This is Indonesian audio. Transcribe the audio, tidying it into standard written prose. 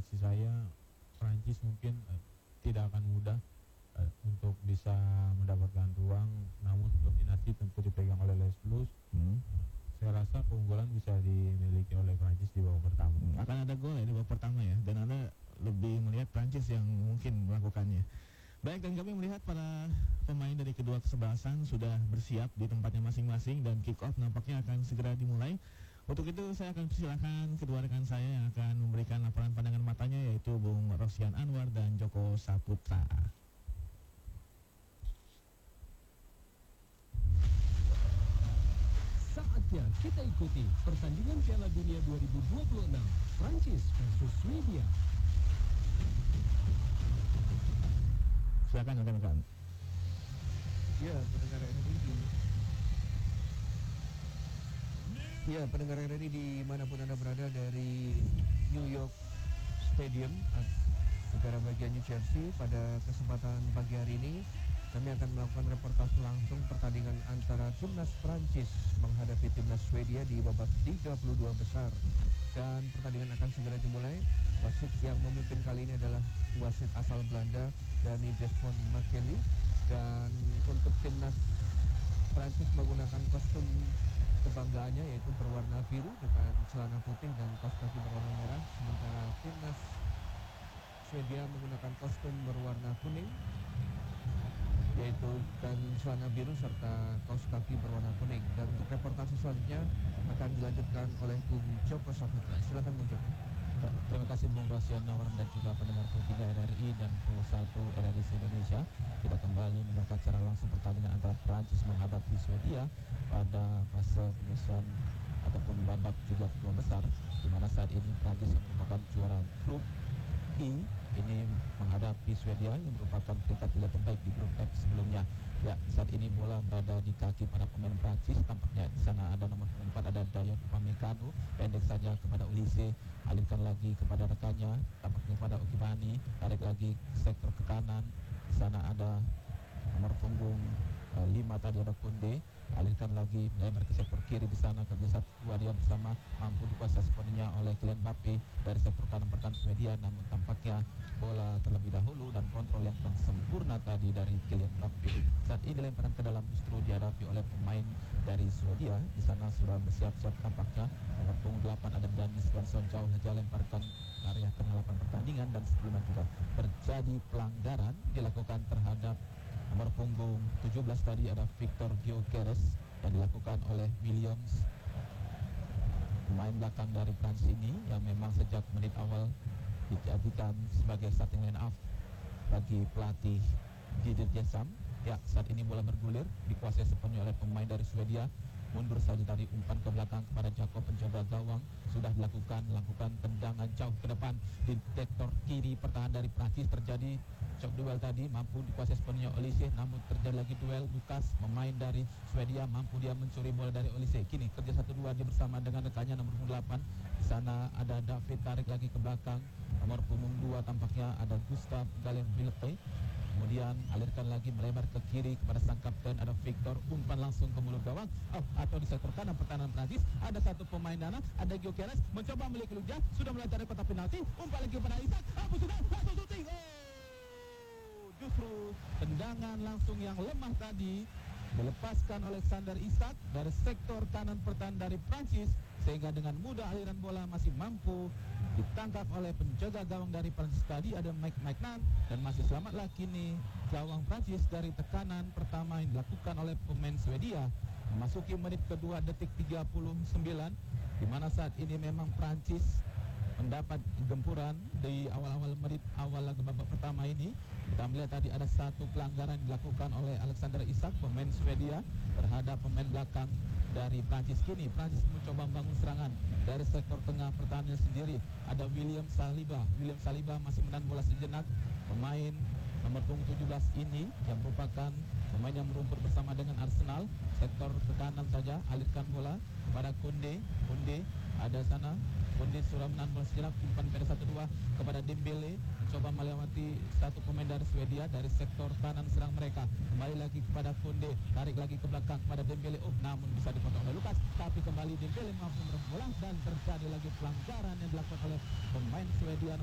prediksi saya Prancis mungkin tidak akan mudah untuk bisa mendapatkan ruang, namun dominasi tentu dipegang oleh Les Blues. Saya rasa keunggulan bisa dimiliki oleh Prancis di babak pertama. Akan ada gol ya di babak pertama ya, dan Anda lebih melihat Prancis yang mungkin melakukannya. Baik, dan kami melihat para pemain dari kedua kesebelasan sudah bersiap di tempatnya masing-masing dan kick off nampaknya akan segera dimulai. Untuk itu saya akan persilahkan kedua rekan saya yang akan memberikan laporan pandangan matanya, yaitu Bung Rosyan Anwar dan Joko Saputra. Saatnya kita ikuti pertandingan Piala Dunia 2026 Prancis versus Swedia. Silakan rekan-rekan. Pendengar RRI dimanapun Anda berada, dari New York Stadium, negara bagian New Jersey. Pada kesempatan pagi hari ini kami akan melakukan reportase langsung pertandingan antara timnas Prancis menghadapi timnas Swedia di babak 32 besar. Dan pertandingan akan segera dimulai. Wasit yang memimpin kali ini adalah wasit asal Belanda, Danny Desmond Makely. Dan untuk timnas Prancis menggunakan kostum kebanggaannya, yaitu berwarna biru dengan celana putih dan kaos kaki berwarna merah. Sementara timnas Swedia menggunakan kostum berwarna kuning, yaitu dan celana biru serta kaos kaki berwarna kuning. Dan untuk reportase selanjutnya akan dilanjutkan oleh Bung Joko Saputra. Silakan Bung Joko. Terima kasih Bung Rosyan Anwar dan juga pendengar Pro3 RRI dan Pro1 RRI Indonesia. Kita kembali menyaksikan secara langsung pertandingan antara Prancis menghadapi Swedia pada fase penyusunan ataupun babak 32 besar, di mana saat ini Prancis yang merupakan juara grup I ini menghadapi Swedia yang merupakan peringkat 3 terbaik di grup F sebelumnya. Ya, saat ini bola berada di kaki para pemain Prancis. Tampaknya di sana ada nomor 4, ada Dayot Upamecano, pendek saja kepada Olise, alihkan lagi kepada rekannya, tampaknya pada Okibani, tarik lagi sektor ke kanan. Di sana ada nomor punggung 5 tadi ada Konde, alihkan lagi melebar ke sektor kiri. Di sana kerja dua dia bersama, mampu dikuasai sepenuhnya oleh Kylian Mbappe dari sektor kanan pertahanan Swedia, namun tampaknya bola terlebih dahulu dan kontrol yang sempurna tadi dari Kylian Mbappe. Saat ini lemparan ke dalam justru dihadapi oleh pemain dari Swedia. Di sana sudah bersiap-siap tampaknya nomor punggung 8 ada Danis Svensson, jauh saja lemparkan area tengah lapangan pertandingan, dan sebelumnya juga terjadi pelanggaran dilakukan terhadap nomor punggung 17 tadi ada Victor Gyökeres yang dilakukan oleh Williams, pemain belakang dari Prancis ini yang memang sejak menit awal dijadikan sebagai starting line up bagi pelatih Didier Deschamps. Ya, saat ini bola bergulir dikuasai sepenuhnya oleh pemain dari Swedia. Mundur saja tadi, umpan ke belakang kepada Jakob, penjaga gawang sudah lakukan tendangan jauh ke depan di sektor kiri pertahanan dari Prancis. Terjadi shock duel tadi, mampu dikuasai sepenuhnya Olise, namun terjadi lagi duel. Lukas, pemain dari Swedia, mampu dia mencuri bola dari Olise. Kini kerja 1-2 dia bersama dengan rekannya nomor 8. Di sana ada David, tarik lagi ke belakang. Nomor punggung 2 tampaknya ada Gustav Galenville. Kemudian alirkan lagi melebar ke kiri kepada sang kapten ada Victor, umpan langsung ke mulut gawang atau di sektor kanan pertahanan Prancis ada satu pemain dana, ada Gyökeres mencoba memiliki luja, sudah mulai cari kotak penalti, umpan lagi kepada Isak, sudah langsung shooting. Justru tendangan langsung yang lemah tadi dilepaskan Alexander Isak dari sektor kanan pertahanan dari Prancis, sehingga dengan mudah aliran bola masih mampu ditangkap oleh penjaga gawang dari Prancis tadi ada Mike Maignan, dan masih selamatlah kini gawang Prancis dari tekanan pertama yang dilakukan oleh pemain Swedia. Memasuki menit kedua detik 39, di mana saat ini memang Prancis mendapat gempuran di awal-awal menit awal laga babak pertama ini. Kita melihat tadi ada satu pelanggaran dilakukan oleh Alexander Isak, pemain Swedia, terhadap pemain belakang dari Prancis. Kini Prancis mencoba membangun serangan dari sektor tengah pertahanan sendiri. Ada William Saliba. William Saliba masih menahan bola sejenak. Pemain nomor punggung 17 ini yang merupakan pemain yang merumput bersama dengan Arsenal. Sektor ke kanan saja, alirkan bola kepada Konde. Konde ada sana. Konde sudah menahan bola sejenak, umpan pada 1-2 kepada Dembele, mencoba melewati satu pemain dari Swedia dari sektor kanan serang mereka. Kembali lagi kepada Konde, tarik lagi ke belakang kepada Dembele, namun bisa dipotong oleh Lukas, tapi kembali Dembele mampu merebut bola dan terjadi lagi pelanggaran yang dilakukan oleh pemain Swedia.